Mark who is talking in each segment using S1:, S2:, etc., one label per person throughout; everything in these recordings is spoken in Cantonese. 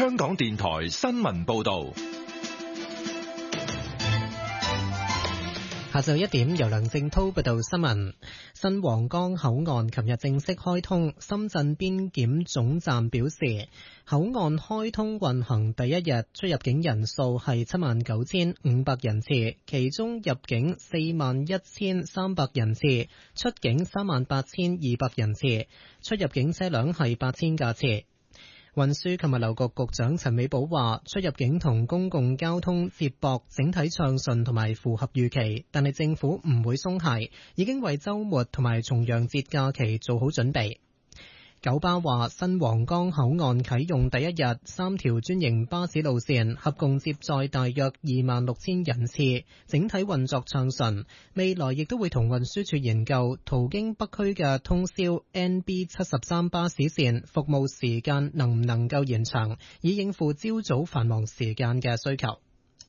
S1: 香港電台新聞報道。
S2: 下晝1點，由梁正濤報道新聞。新皇崗口岸琴日正式開通，深圳邊檢總站表示，口岸開通運行第一日出入境人數係79,500人次，其中入境41,300人次，出境38,200人次，出入境車輛係8000架次。運輸及物流局局長陳美寶話，出入境同公共交通接駁整體暢順同埋符合預期，但係政府唔會鬆懈，已經為週末同埋重陽節假期做好準備。九巴話，新皇崗口岸啟用第一日，3條專營巴士路線合共接載大約26,000人次，整體運作暢順。未來亦都會同運輸署研究途經北區嘅通宵 NB73 巴士線服務時間能唔能夠延長，以應付朝早繁忙時間嘅需求。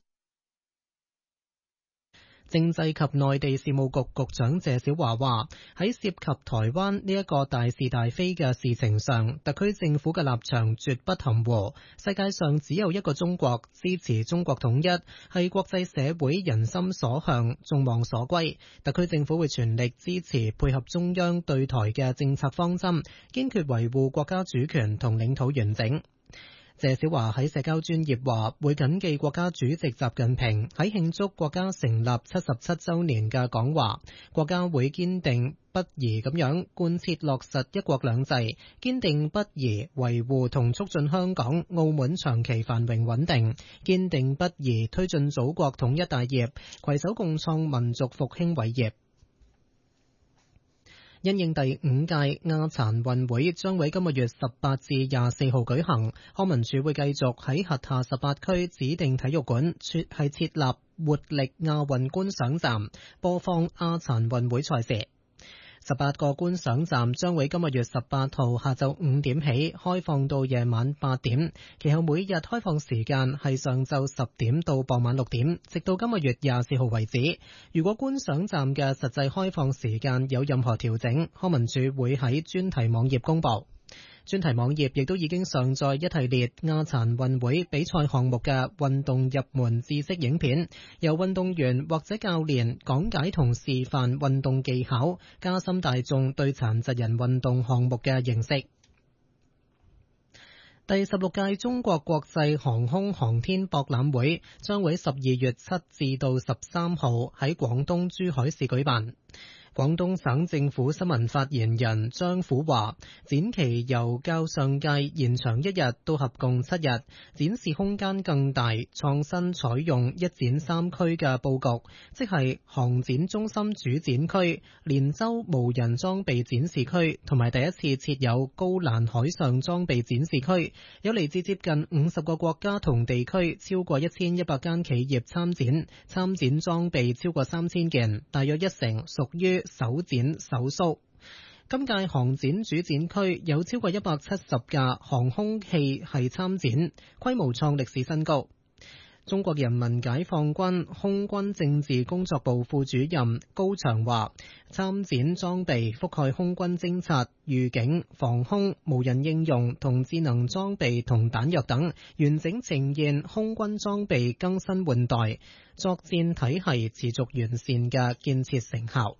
S2: 政制及內地事務局局長謝小華話，喺涉及台灣呢一個大是大非嘅事情上，特區政府嘅立場絕不含糊。世界上只有一個中國，支持中國統一係國際社會人心所向、眾望所歸。特區政府會全力支持配合中央對台嘅政策方針，堅決維護國家主權同領土完整。謝小華喺社交專頁話，會謹記國家主席習近平喺慶祝國家成立77週年嘅講話，國家會堅定不移咁樣貫徹落實一國兩制，堅定不移維護同促進香港、澳門長期繁榮穩定，堅定不移推進祖國統一大業，攜手共創民族復興偉業。因應第5屆亞殘運會將喺今個月18至24號舉行，康文署會繼續喺轄下18區指定體育館設立活力亞運觀賞站，播放亞殘運會賽事。18個觀賞站將會今個月18號下晝5點起開放到夜晚8點，其後每日開放時間係上晝10點到傍晚6點，直到今個月24號為止。如果觀賞站嘅實際開放時間有任何調整，康文署會喺專題網頁公佈。專題網頁亦都已經上載一系列亞殘運會比賽項目嘅運動入門知識影片，由運動員或者教練講解同示範運動技巧，加深大眾對殘疾人運動項目嘅認識。第16屆中國國際航空航天博覽會將會12月7至到13號喺廣東珠海市舉辦。廣東省政府新聞發言人張虎話，展期由較上屆延長1日到合共7日，展示空間更大，創新採用一展三區嘅佈局，即係航展中心主展區、連州無人裝備展示區同埋第一次設有高欄海上裝備展示區，有嚟自接近50個國家同地區，超過1100間企業參展裝備超過3000件，大約1成屬於首展首蘇。今屆航展主展區有超過170架航空器系參展，規模創歷史新高。中國人民解放軍空軍政治工作部副主任高翔話，參展裝備覆蓋空軍偵察、預警、防空、無人應用同智能裝備同彈藥等，完整呈現空軍裝備更新換代、作戰體系持續完善嘅建設成效。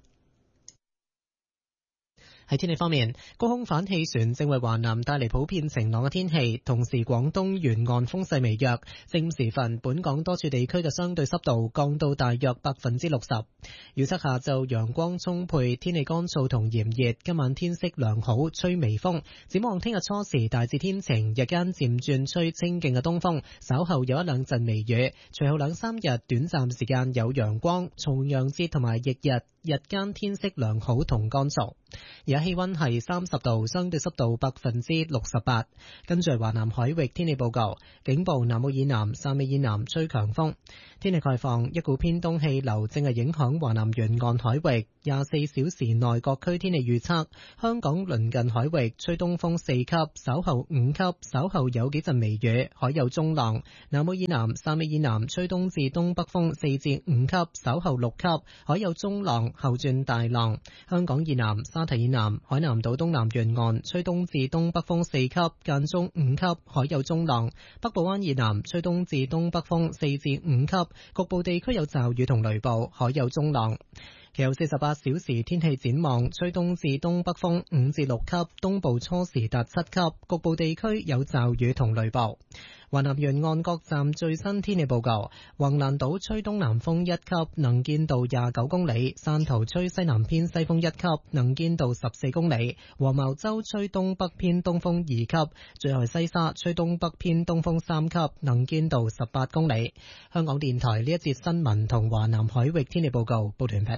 S2: 喺天氣方面，高空反氣旋正為華南帶嚟普遍晴朗嘅天氣，同時廣東沿岸風勢微弱。正午時分，本港多處地區嘅相對濕度降到大約60%。預測下晝陽光充沛，天氣乾燥同炎熱，今晚天色良好，吹微風。展望聽日初時大致天晴，日間漸轉吹清勁嘅東風，稍後有一兩陣微雨，隨後2-3日短暫時間有陽光，重陽節同埋翌日日間天色良好同乾燥。而家氣溫係30度，相對濕度68%。跟住華南海域天氣報告，警報南澳以南、汕尾以南吹強風。天氣概況，一股偏東氣流正係影響華南沿岸海域。 24小時內各區天氣預測：香港鄰近海域吹東風4級，稍後5級，稍後有幾陣微雨，海有中浪。南澳以南、汕尾以南吹東至東北風4至5級，稍後6級，海有中浪，後轉大浪。香港以南、沙堤以南、海南島東南沿岸吹東至東北風4級，間中5級，海有中浪。北部灣以南吹東至東北風4至5級，局部地區有驟雨同雷暴，海有中浪。其後48小時天氣展望，吹東至東北風5至6級，東部初時達7級，局部地區有驟雨同雷暴。華南沿岸各站最新天氣報告：橫瀾島吹東南風1級，能見度29公里；汕頭吹西南偏西風1級，能見度14公里；黃茅洲吹東北偏東風2級；最後西沙吹東北偏東風3級，能見度18公里。香港電台呢一節新聞同華南海域天氣報告報完畢。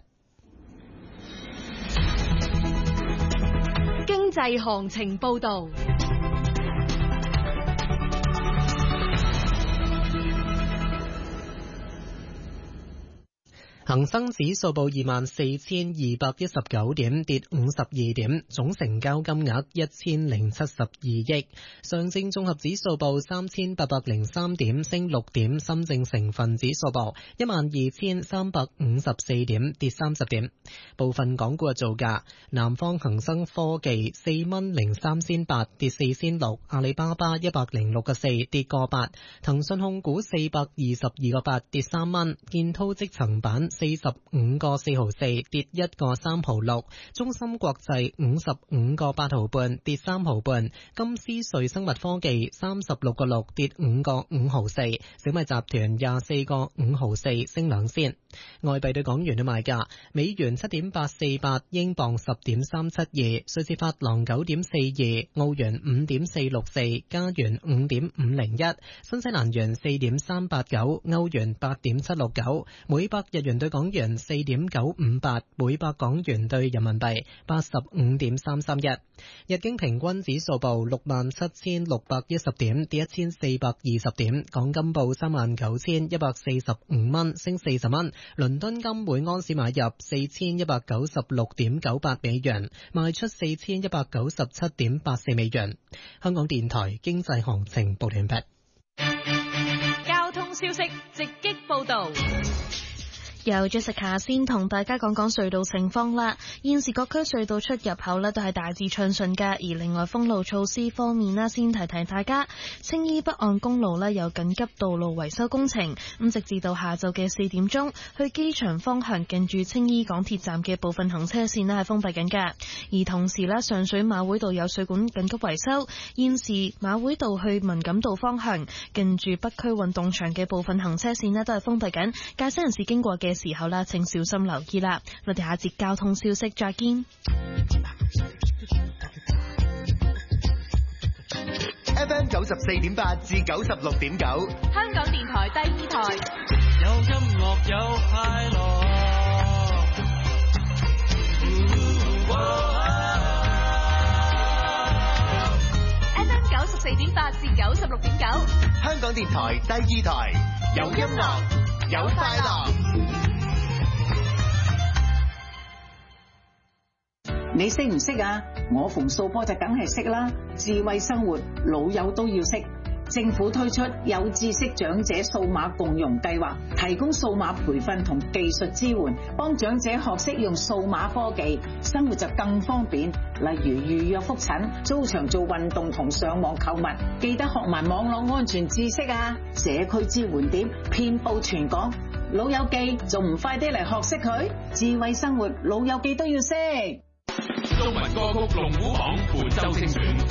S3: 經濟行情報道。
S2: 恒生指數報24,219點，跌52點，總成交金額1072億。上證綜合指數報3803點，升6點。深證成分指數報12,354點，跌30點。部分港股嘅造價：南方恒生科技4蚊03仙8，跌4仙6；阿里巴巴106個4，跌個8；騰訊控股422個8，跌3蚊；建滔積層板45個4毫4，跌1個3毫6；中芯國際55個8毫半，跌3毫半；金斯瑞生物科技36個6，跌5個5毫4；小米集團24個5毫4，升2仙。外幣對港元嘅賣價：美元7.848，英鎊10.372，瑞士法郎9.42，澳元5.464，加元5.501，新西蘭元4.389，歐元8.769，每百日元對港元4.958，每百港元對人民幣85.331。日經平均指數報67,610點，跌1420點。港金報39,145蚊，升40蚊。倫敦金每安士買入4196.98美元，賣出4197.84美元。香港電台經濟行情報完畢。
S3: 交通消息直擊報道。
S4: 由 Jessica 先同大家講講隧道情況啦。現時各區隧道出入口都係大致暢順㗎。而另外封路措施方面啦，先提提大家，青衣北岸公路有緊急道路維修工程，咁直至到下晝嘅4點鐘，去機場方向近住青衣港鐵站嘅部分行車線係封閉緊㗎。而同時上水馬會道有水管緊急維修，現時馬會道去文錦道方向近住北區運動場嘅部分行車線都係封閉緊，駕駛人士經過嘅時候請小心留意啦。我哋下節交通消息再見。
S5: FM 94.8至96.9，
S3: 香港電台第2台，
S6: 有音樂有快樂。
S3: FM 94.8至96.9，
S5: 香港電台第2台，有音樂有快樂。
S7: 你識唔識啊？我馮素波就梗係識啦。智慧生活，老友都要識。政府推出有知識長者數碼共融計劃，提供數碼培訓同技術支援，幫長者學識用數碼科技，生活就更方便。例如預約覆診、租場做運動同上網購物，記得學埋網絡安全知識啊！社區支援點遍佈全港，老友記仲唔快啲嚟學識佢？智慧生活，老友記都要識。
S1: 中文歌曲龍虎榜本周精選。